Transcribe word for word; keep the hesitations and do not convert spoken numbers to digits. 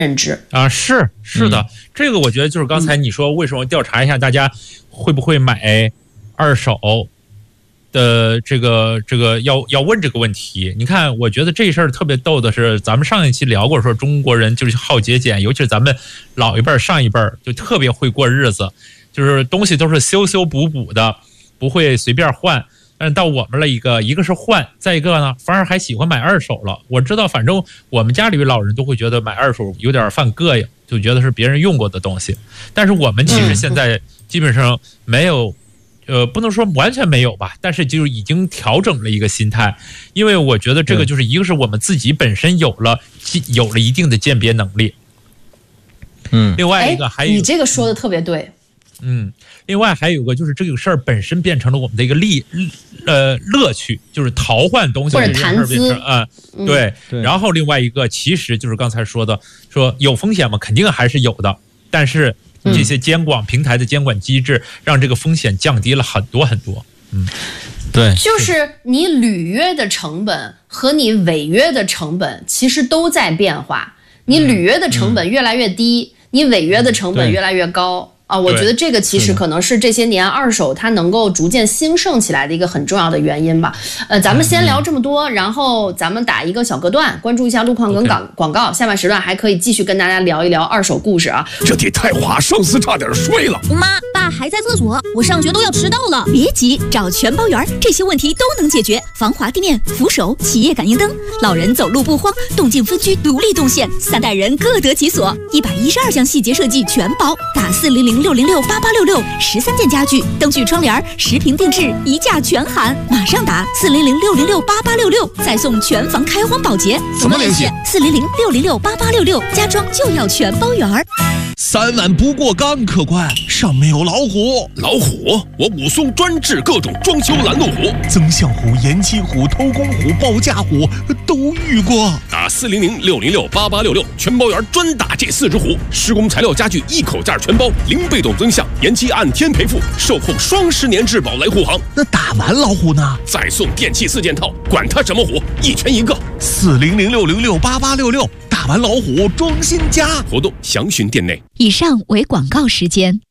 认知啊，是是的、嗯，这个我觉得就是刚才你说为什么调查一下大家会不会买二手的这个这个要要问这个问题。你看，我觉得这事儿特别逗的是，咱们上一期聊过说中国人就是好节俭，尤其是咱们老一辈上一辈就特别会过日子，就是东西都是修修补补的，不会随便换。但是到我们了一个，一个是换，再一个呢，反而还喜欢买二手了。我知道，反正我们家里老人都会觉得买二手有点犯膈应，就觉得是别人用过的东西。但是我们其实现在基本上没有，呃，不能说完全没有吧，但是就已经调整了一个心态。因为我觉得这个就是一个是我们自己本身有了有了一定的鉴别能力，嗯，另外一个还有你这个说的特别对。 嗯，另外还有个就是这个事儿本身变成了我们的一个利呃乐趣，就是淘换东西或者谈资啊、呃，对。然后另外一个其实就是刚才说的，说有风险吗？肯定还是有的，但是这些监管平台的监管机制让这个风险降低了很多很多。嗯， 对， 就是你履约的成本和你违约的成本其实都在变化，你履约的成本越来越低，嗯、你违约的成本越来越高。啊，我觉得这个其实可能是这些年二手它能够逐渐兴盛起来的一个很重要的原因吧。呃，咱们先聊这么多，然后咱们打一个小隔断，关注一下路况跟广广告。下半时段还可以继续跟大家聊一聊二手故事啊。 这铁太华上司差点睡了。 妈，爸还在厕所，我上学都要迟到了。别急，找全包园，这些问题都能解决。防滑地面、扶手、企业感应灯，老人走路不慌，动静分区独立动线，三代人各得其所。一百一十二项细节设计全包，打四零零六零六八八六六，十三件家具、灯具、窗帘，十平定制，一价全含。马上打四零零六零六八八六六，再送全房开荒保洁。 怎么联系？ 四零零六零六八八六六，家装就要全包圆儿。 三万不过岗，客官上面有老虎。老虎？我武松专治各种装修拦路虎，增项虎、延期虎、偷工虎、报价虎都遇过。打四零零六零六八八六六，全包圆专打这四只虎。施工材料家具一口价全包，零被动增项，延期按天赔付，售后双十年质保来护航。那打完老虎呢？再送电器四件套，管它什么虎，一拳一个。四零零六零六八八六六，打完老虎装新家。活动详询店内。 以上为广告时间。